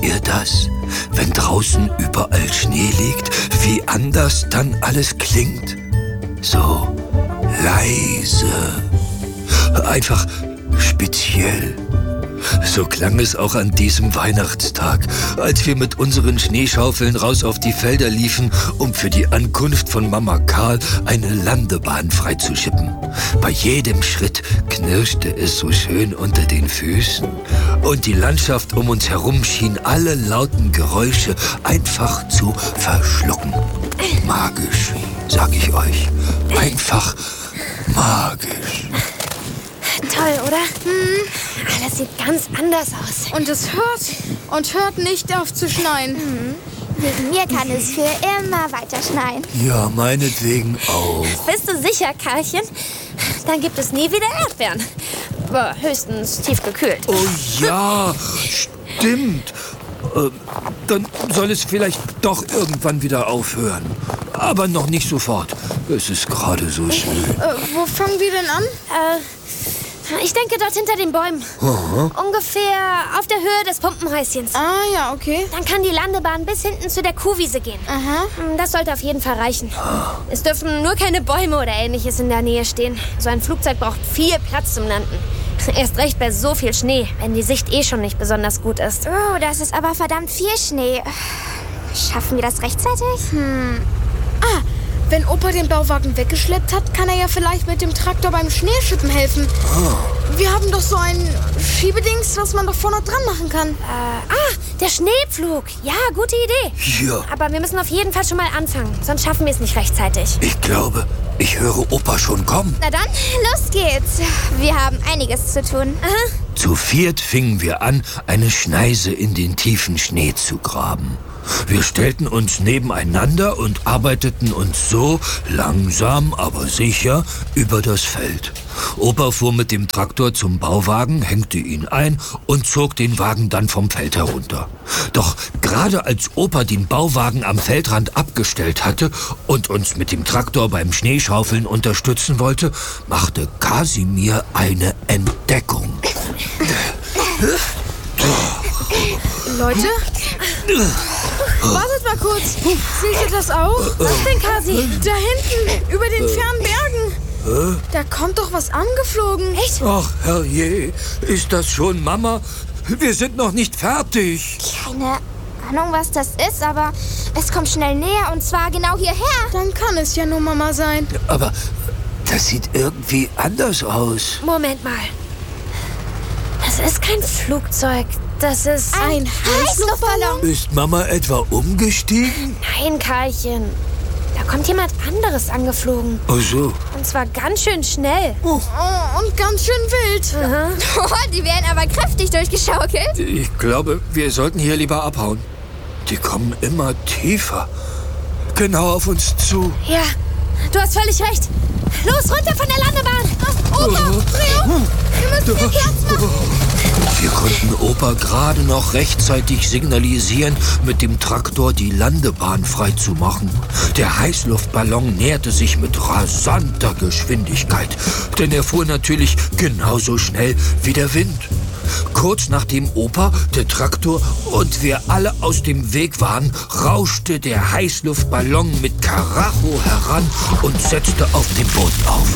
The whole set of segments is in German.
ihr das? Wenn draußen überall Schnee liegt, wie anders dann alles klingt? So leise. Einfach speziell. So klang es auch an diesem Weihnachtstag, als wir mit unseren Schneeschaufeln raus auf die Felder liefen, um für die Ankunft von Mama Karl eine Landebahn freizuschippen. Bei jedem Schritt knirschte es so schön unter den Füßen und die Landschaft um uns herum schien alle lauten Geräusche einfach zu verschlucken. Magisch, sag ich euch. Einfach magisch. Toll, oder? Alles sieht ganz anders aus. Und es hört nicht auf zu schneien. Wegen mir kann es für immer weiter schneien. Ja, meinetwegen auch. Bist du sicher, Karlchen? Dann gibt es nie wieder Erdbeeren. Aber höchstens tiefgekühlt. Oh ja, stimmt. Dann soll es vielleicht doch irgendwann wieder aufhören. Aber noch nicht sofort. Es ist gerade so schön. Wo fangen wir denn an? Ich denke dort hinter den Bäumen. Aha. Ungefähr auf der Höhe des Pumpenhäuschens. Ah ja, okay. Dann kann die Landebahn bis hinten zu der Kuhwiese gehen. Aha. Das sollte auf jeden Fall reichen. Es dürfen nur keine Bäume oder Ähnliches in der Nähe stehen. So ein Flugzeug braucht viel Platz zum Landen. Erst recht bei so viel Schnee, wenn die Sicht eh schon nicht besonders gut ist. Oh, das ist aber verdammt viel Schnee. Schaffen wir das rechtzeitig? Wenn Opa den Bauwagen weggeschleppt hat, kann er ja vielleicht mit dem Traktor beim Schneeschippen helfen. Wir haben doch so ein Schiebedings, was man doch vorne dran machen kann. Der Schneepflug. Ja, gute Idee. Ja, Aber wir müssen auf jeden Fall schon mal anfangen, sonst schaffen wir es nicht rechtzeitig. ich glaube, ich höre Opa schon kommen. Na dann, los geht's. Wir haben einiges zu tun. Zu viert fingen wir an, eine Schneise in den tiefen Schnee zu graben. Wir stellten uns nebeneinander und arbeiteten uns so langsam, aber sicher über das Feld. Opa fuhr mit dem Traktor zum Bauwagen, hängte ihn ein und zog den Wagen dann vom Feld herunter. Doch gerade als Opa den Bauwagen am Feldrand abgestellt hatte und uns mit dem Traktor beim Schneeschaufeln unterstützen wollte, machte Kasimir eine Entdeckung. Leute? Wartet mal kurz. Seht ihr das auch? Was denn, Kasi? Da hinten, über den fernen Bergen. Da kommt doch was angeflogen. Echt? Ach, herrje, ist das schon Mama? Wir sind noch nicht fertig. Keine Ahnung, was das ist, aber es kommt schnell näher und zwar genau hierher. Dann kann es ja nur Mama sein. Aber das sieht irgendwie anders aus. Moment mal. Das ist kein Flugzeug. Das ist... Ein Heißluftballon. Ist Mama etwa umgestiegen? Nein, Karlchen. Da kommt jemand anderes angeflogen. Ach so. Und zwar ganz schön schnell. Oh, und ganz schön wild. Oh, die werden aber kräftig durchgeschaukelt. Ich glaube, wir sollten hier lieber abhauen. Die kommen immer tiefer. Genau auf uns zu. Ja, du hast völlig recht. Los, runter von der Landebahn. Opa, Leo, wir müssen hier Platz machen. Wir konnten Opa gerade noch rechtzeitig signalisieren, mit dem Traktor die Landebahn freizumachen. Der Heißluftballon näherte sich mit rasanter Geschwindigkeit, denn er fuhr natürlich genauso schnell wie der Wind. Kurz nachdem Opa, der Traktor und wir alle aus dem Weg waren, rauschte der Heißluftballon mit Karacho heran und setzte auf dem Boden auf.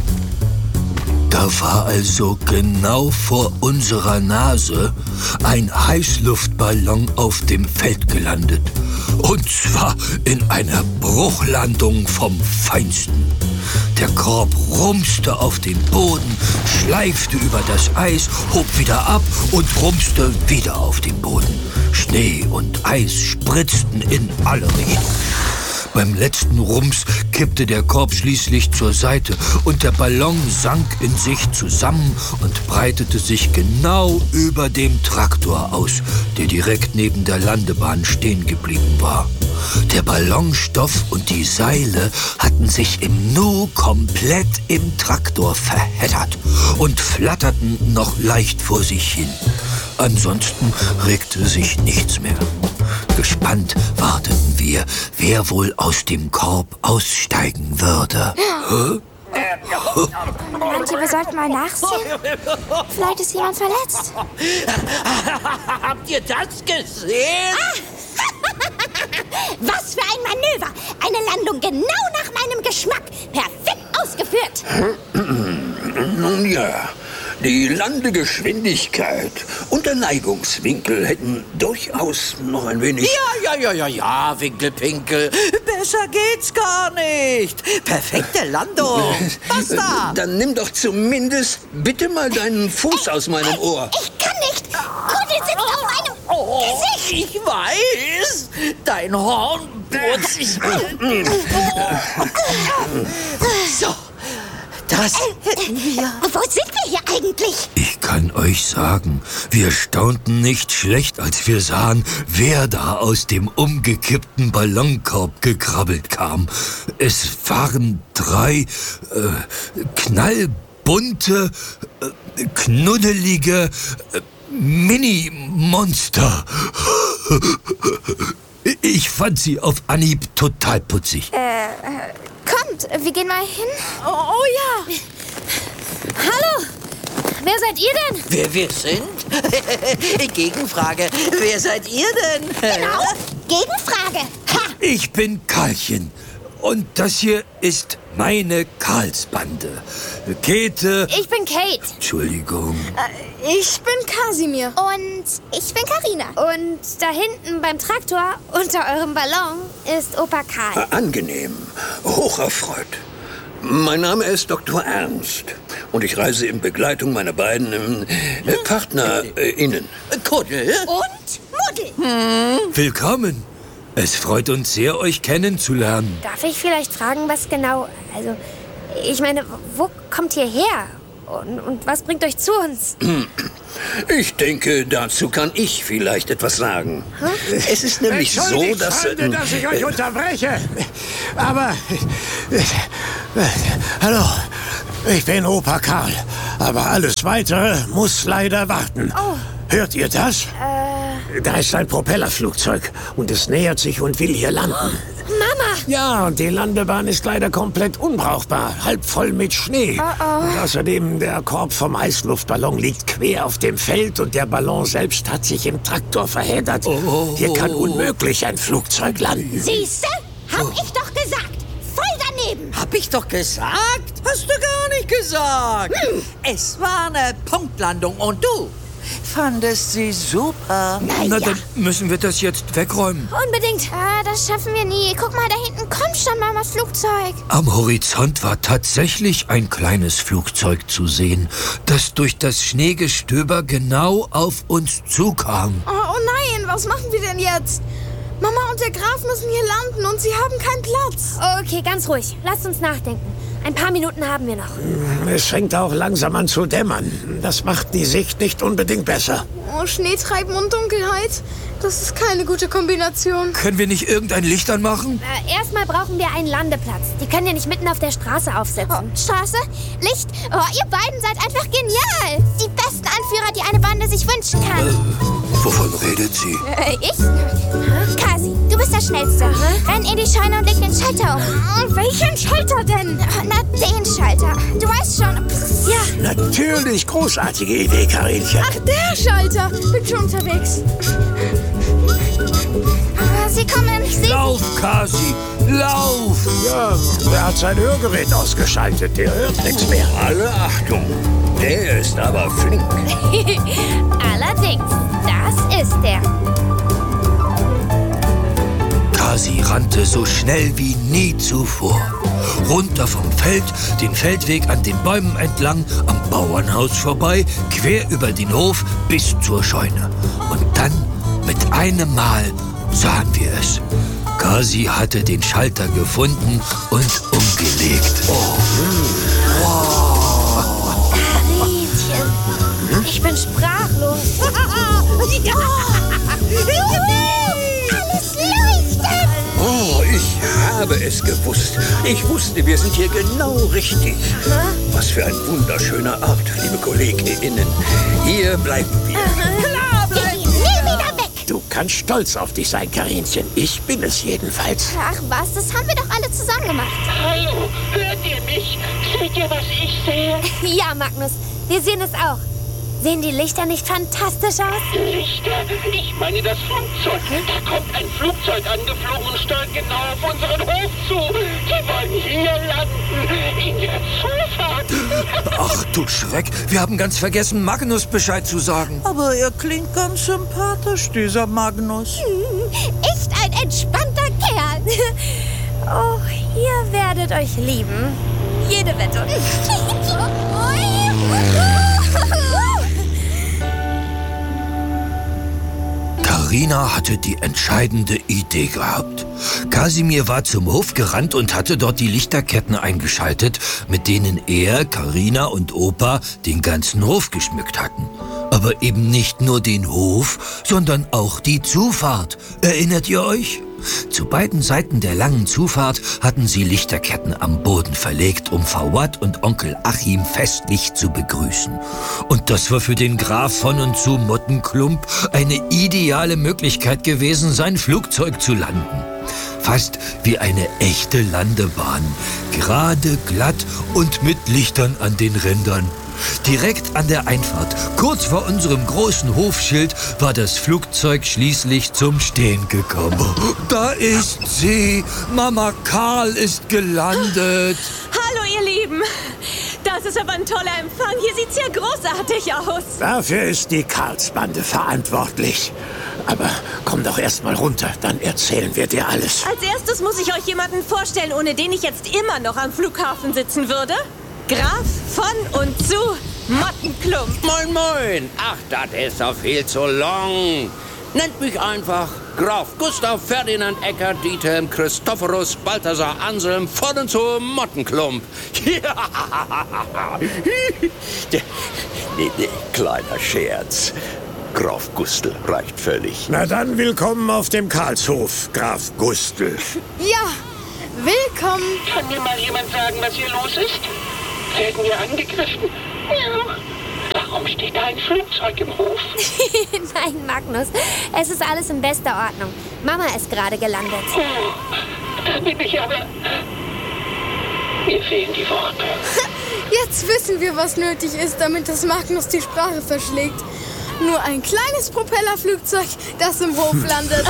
Da war also genau vor unserer Nase ein Heißluftballon auf dem Feld gelandet. Und zwar in einer Bruchlandung vom Feinsten. Der Korb rumste auf den Boden, schleifte über das Eis, hob wieder ab und rumste wieder auf den Boden. Schnee und Eis spritzten in alle Richtungen. Beim letzten Rums kippte der Korb schließlich zur Seite und der Ballon sank in sich zusammen und breitete sich genau über dem Traktor aus, der direkt neben der Landebahn stehen geblieben war. Der Ballonstoff und die Seile hatten sich im Nu komplett im Traktor verheddert und flatterten noch leicht vor sich hin. Ansonsten regte sich nichts mehr. Gespannt warteten wir, wer wohl aus dem Korb aussteigen würde. Meint ihr, wir sollten mal nachsehen? Vielleicht ist jemand verletzt. ihr das gesehen? Was für ein Manöver! Eine Landung genau nach meinem Geschmack. Perfekt ausgeführt. Nun ja, die Landegeschwindigkeit und der Neigungswinkel hätten durchaus noch ein wenig... Ja, Winkelpinkel. Besser geht's gar nicht. Perfekte Landung. Basta. Dann nimm doch zumindest bitte mal deinen Fuß aus meinem Ohr. Ich kann nicht. Kudel sitzt auf meinem Gesicht. Ich weiß. Dein Horn bohrt sich. So, das hätten wir. Wo sind wir hier eigentlich? Ich kann euch sagen, wir staunten nicht schlecht, als wir sahen, wer da aus dem umgekippten Ballonkorb gekrabbelt kam. Es waren 3 knallbunte, knuddelige Mini-Monster. Ich fand sie auf Anhieb total putzig. Kommt, wir gehen mal hin. Oh ja. Hallo. Wer seid ihr denn? Wer wir sind? Gegenfrage. Wer seid ihr denn? Genau. Gegenfrage. Ha. Ich bin Karlchen. Und das hier ist meine Karlsbande. Käthe. Ich bin Kate. Entschuldigung. Ich bin Kasimir. Und ich bin Karina. Und da hinten beim Traktor, unter eurem Ballon, ist Opa Karl. Angenehm, hocherfreut. Mein Name ist Dr. Ernst und ich reise in Begleitung meiner beiden PartnerInnen. Kuddel. Und Muddel. Willkommen. Es freut uns sehr, euch kennenzulernen. Darf ich vielleicht fragen, was genau... Also, ich meine, wo kommt ihr her? Und was bringt euch zu uns? Ich denke, dazu kann ich vielleicht etwas sagen. Es ist nämlich so, dass... Freunde, dass ich euch unterbreche. Aber... hallo, ich bin Opa Karl. Aber alles Weitere muss leider warten. Oh. Hört ihr das? Da ist ein Propellerflugzeug und es nähert sich und will hier landen. Mama! Ja, und die Landebahn ist leider komplett unbrauchbar, halb voll mit Schnee. Und außerdem, der Korb vom Heißluftballon liegt quer auf dem Feld und der Ballon selbst hat sich im Traktor verheddert. Hier kann unmöglich ein Flugzeug landen. Siehste? Hab ich doch gesagt. Voll daneben. Hab ich doch gesagt? Hast du gar nicht gesagt. Es war eine Punktlandung und du fandest sie super. Na, dann müssen wir das jetzt wegräumen. Unbedingt. Das schaffen wir nie. Guck mal, da hinten kommt schon Mamas Flugzeug. Am Horizont war tatsächlich ein kleines Flugzeug zu sehen, das durch das Schneegestöber genau auf uns zukam. Oh nein, was machen wir denn jetzt? Mama und der Graf müssen hier landen und sie haben keinen Platz. Okay, ganz ruhig. Lasst uns nachdenken. Ein paar Minuten haben wir noch. Es fängt auch langsam an zu dämmern. Das macht die Sicht nicht unbedingt besser. Oh, Schneetreiben und Dunkelheit. Das ist keine gute Kombination. Können wir nicht irgendein Licht anmachen? Erstmal brauchen wir einen Landeplatz. Die können ja nicht mitten auf der Straße aufsetzen. Straße, Licht. Oh, ihr beiden seid einfach genial. Die besten Anführer, die eine Bande sich wünschen kann. Wovon redet sie? Ich? Kasi, du bist der Schnellste. Renn in die Scheune und leg den Schalter um. Welchen Schalter denn? Na, den Schalter. Du weißt schon. Ja. Natürlich, großartige Idee, Karinchen. Ach, der Schalter. Bin schon unterwegs. Sie kommen. Lauf, Kasi, lauf! Ja, der hat sein Hörgerät ausgeschaltet. Der hört nichts mehr. Alle Achtung, der ist aber flink. Allerdings, das ist der. Kasi rannte so schnell wie nie zuvor. Runter vom Feld, den Feldweg an den Bäumen entlang, am Bauernhaus vorbei, quer über den Hof bis zur Scheune. Und dann, mit einem Mal, sahen wir es. Kasi hatte den Schalter gefunden und umgelegt. Karinchen. Ich bin sprachlos. Alles leuchtet. Oh, ich habe es gewusst. Ich wusste, wir sind hier genau richtig. Was für ein wunderschöner Ort, liebe KollegInnen. Hier bleiben wir. Ich geh nie wieder weg. Du kannst stolz auf dich sein, Karinchen. Ich bin es jedenfalls. Ach was, das haben wir doch alle zusammen gemacht. Hallo, hört ihr mich? Seht ihr, was ich sehe? Ja, Magnus, wir sehen es auch. Sehen die Lichter nicht fantastisch aus? Lichter? Ich meine das Flugzeug. Da kommt ein Flugzeug angeflogen und steuert genau auf unseren Hof zu. Die wollen hier landen, in der Zufahrt. Ach du Schreck, wir haben ganz vergessen, Magnus Bescheid zu sagen. Aber er klingt ganz sympathisch, dieser Magnus. Echt ein entspannter Kerl. Oh, ihr werdet euch lieben. Jede Wette. Carina hatte die entscheidende Idee gehabt. Kasimir war zum Hof gerannt und hatte dort die Lichterketten eingeschaltet, mit denen er, Carina und Opa den ganzen Hof geschmückt hatten. Aber eben nicht nur den Hof, sondern auch die Zufahrt. Erinnert ihr euch? Zu beiden Seiten der langen Zufahrt hatten sie Lichterketten am Boden verlegt, um Fawad und Onkel Achim festlich zu begrüßen. Und das war für den Graf von und zu Mottenklump eine ideale Möglichkeit gewesen, sein Flugzeug zu landen. Fast wie eine echte Landebahn, gerade, glatt und mit Lichtern an den Rändern. Direkt an der Einfahrt, kurz vor unserem großen Hofschild, war das Flugzeug schließlich zum Stehen gekommen. Da ist sie! Mama Karl ist gelandet! Hallo, ihr Lieben! Das ist aber ein toller Empfang. Hier sieht's ja großartig aus. Dafür ist die Karlsbande verantwortlich. Aber komm doch erst mal runter, dann erzählen wir dir alles. Als erstes muss ich euch jemanden vorstellen, ohne den ich jetzt immer noch am Flughafen sitzen würde. Graf von und zu Mottenklump. Moin, moin. Ach, das ist doch viel zu lang. Nennt mich einfach Graf Gustav Ferdinand Eckert Diethelm Christophorus Balthasar Anselm von und zu Mottenklump. Kleiner Scherz. Graf Gustl reicht völlig. Na dann, willkommen auf dem Karlshof, Graf Gustl. Ja, willkommen. Kann mir mal jemand sagen, was hier los ist? Werden wir angegriffen? Ja. Warum steht da ein Flugzeug im Hof? Nein, Magnus, es ist alles in bester Ordnung. Mama ist gerade gelandet. Oh, da bin ich aber... Mir fehlen die Worte. Jetzt wissen wir, was nötig ist, damit das Magnus die Sprache verschlägt. Nur ein kleines Propellerflugzeug, das im Hof landet.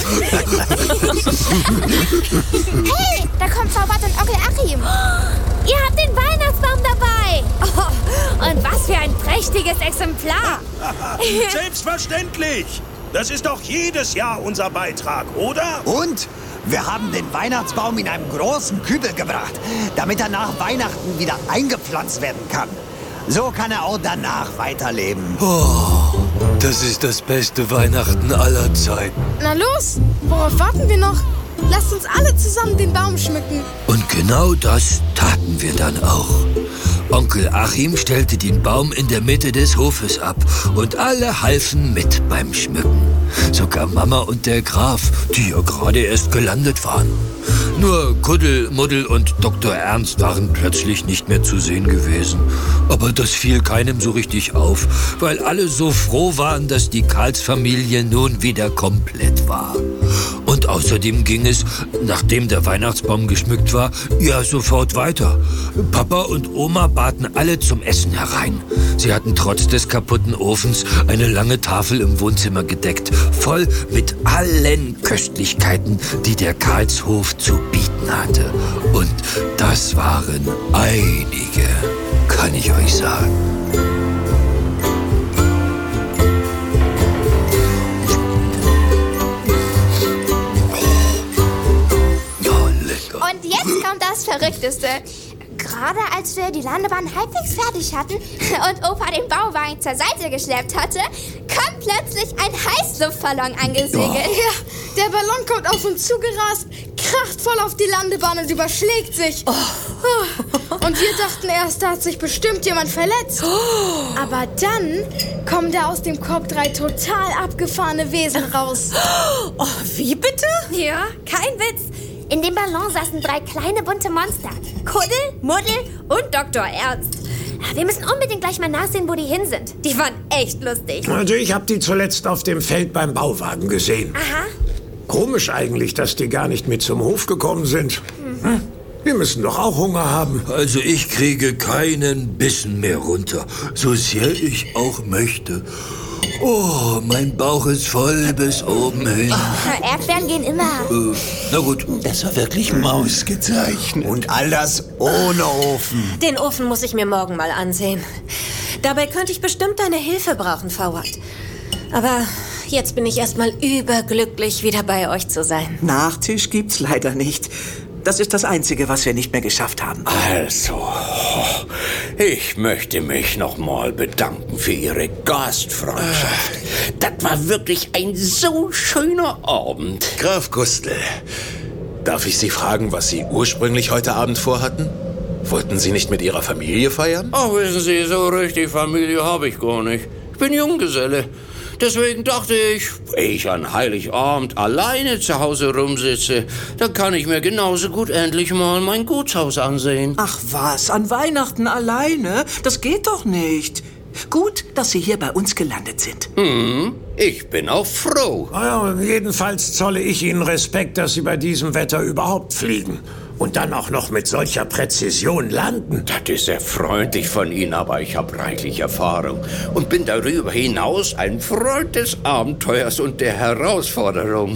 Hey, da kommt Fawad und Onkel Achim. Ihr habt den Weihnachtsbaum dabei. Oh, und was für ein prächtiges Exemplar. Selbstverständlich. Das ist doch jedes Jahr unser Beitrag, oder? Und wir haben den Weihnachtsbaum in einem großen Kübel gebracht, damit er nach Weihnachten wieder eingepflanzt werden kann. So kann er auch danach weiterleben. Oh, das ist das beste Weihnachten aller Zeiten. Na los, worauf warten wir noch? Lasst uns alle zusammen den Baum schmücken. Und genau das taten wir dann auch. Onkel Achim stellte den Baum in der Mitte des Hofes ab und alle halfen mit beim Schmücken. Sogar Mama und der Graf, die ja gerade erst gelandet waren. Nur Kuddel, Muddel und Dr. Ernst waren plötzlich nicht mehr zu sehen gewesen. Aber das fiel keinem so richtig auf, weil alle so froh waren, dass die Karls-Familie nun wieder komplett war. Und außerdem ging es, nachdem der Weihnachtsbaum geschmückt war, ja sofort weiter. Papa und Oma baten alle zum Essen herein. Sie hatten trotz des kaputten Ofens eine lange Tafel im Wohnzimmer gedeckt, voll mit allen Köstlichkeiten, die der Karlshof zu bieten hatte. Und das waren einige, kann ich euch sagen. Und jetzt kommt das Verrückteste. Gerade als wir die Landebahn halbwegs fertig hatten und Opa den Bauwagen zur Seite geschleppt hatte, kommt plötzlich ein Heißluftballon angesegelt. Ja, der Ballon kommt auf uns zugerast, kracht voll auf die Landebahn und überschlägt sich. Und wir dachten erst, da hat sich bestimmt jemand verletzt. Aber dann kommen da aus dem Korb 3 total abgefahrene Wesen raus. Oh, wie bitte? Ja, kein Witz. In dem Ballon saßen 3 kleine bunte Monster. Kuddel, Muddel und Dr. Ernst. Wir müssen unbedingt gleich mal nachsehen, wo die hin sind. Die waren echt lustig. Also ich habe die zuletzt auf dem Feld beim Bauwagen gesehen. Aha. Komisch eigentlich, dass die gar nicht mit zum Hof gekommen sind. Hm? Wir müssen doch auch Hunger haben. Also ich kriege keinen Bissen mehr runter, so sehr ich auch möchte. Oh, mein Bauch ist voll bis oben hin. Erdbeeren gehen immer. Na gut. Das war wirklich mausgezeichnet. Und all das ohne Ofen. Den Ofen muss ich mir morgen mal ansehen. Dabei könnte ich bestimmt deine Hilfe brauchen, Fawad. Aber jetzt bin ich erstmal überglücklich, wieder bei euch zu sein. Nachtisch gibt's leider nicht. Das ist das Einzige, was wir nicht mehr geschafft haben. Also, ich möchte mich noch mal bedanken für Ihre Gastfreundschaft. Das war wirklich ein so schöner Abend. Graf Gustl, darf ich Sie fragen, was Sie ursprünglich heute Abend vorhatten? Wollten Sie nicht mit Ihrer Familie feiern? Ach, wissen Sie, so richtig Familie habe ich gar nicht. Ich bin Junggeselle. Deswegen dachte ich, ehe ich an Heiligabend alleine zu Hause rumsitze, dann kann ich mir genauso gut endlich mal mein Gutshaus ansehen. Ach was, an Weihnachten alleine? Das geht doch nicht. Gut, dass Sie hier bei uns gelandet sind. Ich bin auch froh. Ja, jedenfalls zolle ich Ihnen Respekt, dass Sie bei diesem Wetter überhaupt fliegen. Und dann auch noch mit solcher Präzision landen. Das ist sehr freundlich von Ihnen, aber ich habe reichlich Erfahrung und bin darüber hinaus ein Freund des Abenteuers und der Herausforderung.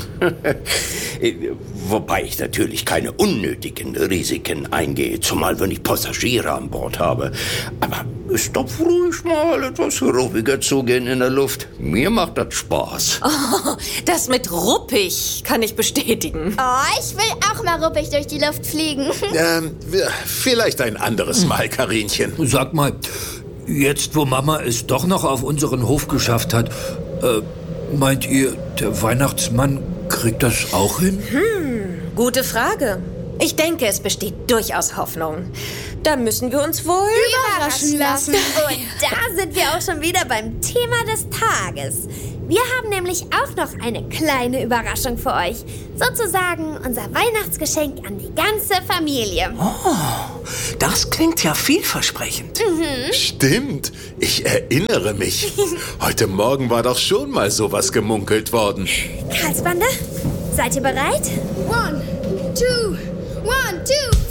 Wobei ich natürlich keine unnötigen Risiken eingehe, zumal wenn ich Passagiere an Bord habe. Aber es darf ruhig mal etwas ruppiger zugehen in der Luft. Mir macht das Spaß. Oh, das mit ruppig kann ich bestätigen. Oh, ich will auch mal ruppig durch die Luft fliegen. Vielleicht ein anderes Mal, Karinchen. Sag mal, jetzt wo Mama es doch noch auf unseren Hof geschafft hat, meint ihr, der Weihnachtsmann kriegt das auch hin? Gute Frage. Ich denke, es besteht durchaus Hoffnung. Da müssen wir uns wohl Überraschen lassen. Und da sind wir auch schon wieder beim Thema des Tages. Wir haben nämlich auch noch eine kleine Überraschung für euch. Sozusagen unser Weihnachtsgeschenk an die ganze Familie. Oh, das klingt ja vielversprechend. Stimmt, ich erinnere mich. Heute Morgen war doch schon mal sowas gemunkelt worden. Karlsbande, seid ihr bereit? 1, 2, 1, 2,